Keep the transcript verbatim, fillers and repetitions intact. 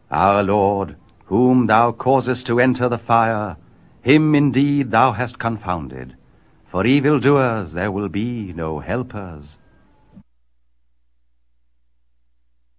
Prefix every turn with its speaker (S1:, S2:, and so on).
S1: Our Lord, whom thou causest to enter the fire, him indeed thou hast confounded. For evildoers there will be no helpers.